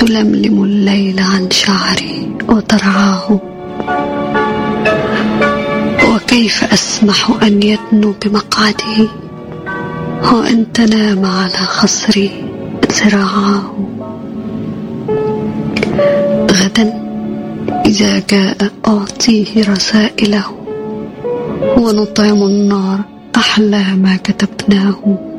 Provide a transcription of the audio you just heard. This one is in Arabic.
تلملم الليل عن شعري وترعاه. وكيف أسمح أن يدنو بمقعده وأن تنام على خصري ذراعاه. غدا إذا جاء أعطيه رسائله ونطعم النار أحلى ما كتبناه.